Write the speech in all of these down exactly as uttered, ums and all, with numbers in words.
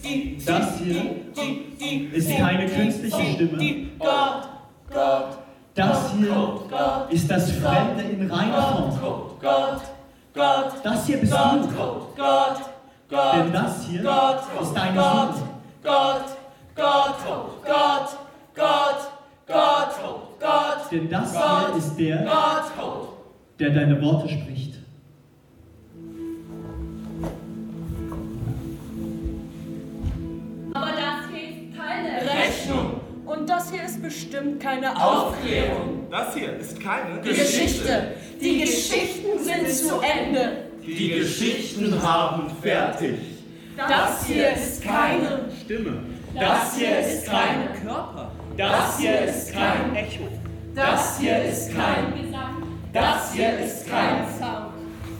Das hier ist keine künstliche Stimme. Das hier ist das Fremde in reiner Form. Das hier bist du. Denn das hier ist deine Sünde. Denn das hier ist der, der deine Worte spricht. Aber das hier ist keine Rechnung. Und das hier ist bestimmt keine Aufklärung. Das hier ist keine Geschichte. Die Geschichten sind zu Ende. Die Geschichten haben fertig. Das hier ist keine Stimme. Das hier ist kein Körper. Das hier ist kein Echo. Das hier ist kein Gesang. Das hier ist kein Sound.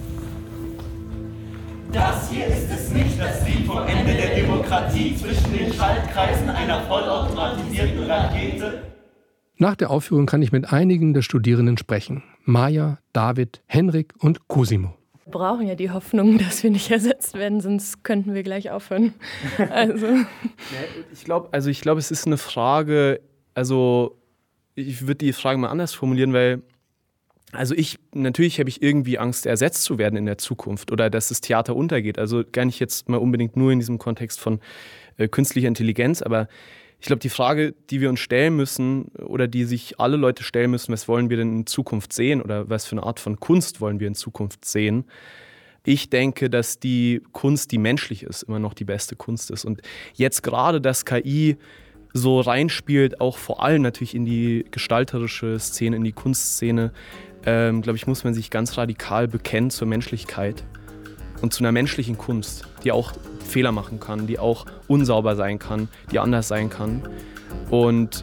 Das hier ist es nicht, das Lied vom Ende der Demokratie zwischen den Schaltkreisen einer vollautomatisierten Rakete. Nach der Aufführung kann ich mit einigen der Studierenden sprechen. Maja, David, Henrik und Cosimo. Wir brauchen ja die Hoffnung, dass wir nicht ersetzt werden, sonst könnten wir gleich aufhören. Also. Ich glaube, also ich glaube, es ist eine Frage, also ich würde die Frage mal anders formulieren, weil also ich, natürlich habe ich irgendwie Angst, ersetzt zu werden in der Zukunft oder dass das Theater untergeht. Also gar nicht jetzt mal unbedingt nur in diesem Kontext von äh, künstlicher Intelligenz, aber ich glaube, die Frage, die wir uns stellen müssen oder die sich alle Leute stellen müssen, was wollen wir denn in Zukunft sehen oder was für eine Art von Kunst wollen wir in Zukunft sehen? Ich denke, dass die Kunst, die menschlich ist, immer noch die beste Kunst ist. Und jetzt gerade, dass K I so reinspielt, auch vor allem natürlich in die gestalterische Szene, in die Kunstszene, ähm, glaube ich, muss man sich ganz radikal bekennen zur Menschlichkeit und zu einer menschlichen Kunst, die auch Fehler machen kann, die auch unsauber sein kann, die anders sein kann. Und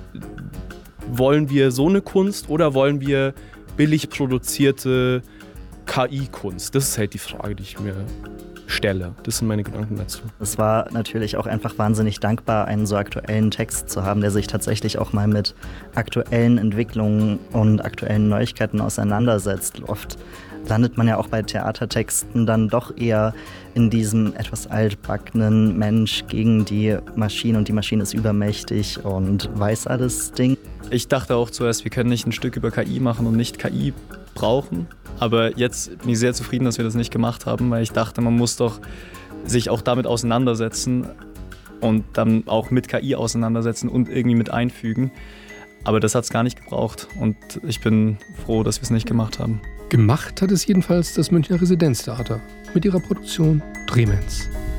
wollen wir so eine Kunst oder wollen wir billig produzierte K I-Kunst? Das ist halt die Frage, die ich mir stelle. Das sind meine Gedanken dazu. Es war natürlich auch einfach wahnsinnig dankbar, einen so aktuellen Text zu haben, der sich tatsächlich auch mal mit aktuellen Entwicklungen und aktuellen Neuigkeiten auseinandersetzt. Oft landet man ja auch bei Theatertexten dann doch eher in diesem etwas altbackenen Mensch gegen die Maschine und die Maschine ist übermächtig und weiß alles Ding. Ich dachte auch zuerst, wir können nicht ein Stück über K I machen und nicht K I brauchen. Aber jetzt bin ich sehr zufrieden, dass wir das nicht gemacht haben, weil ich dachte, man muss doch sich auch damit auseinandersetzen und dann auch mit K I auseinandersetzen und irgendwie mit einfügen. Aber das hat es gar nicht gebraucht und ich bin froh, dass wir es nicht gemacht haben. Gemacht hat es jedenfalls das Münchner Residenztheater mit ihrer Produktion Drehmens.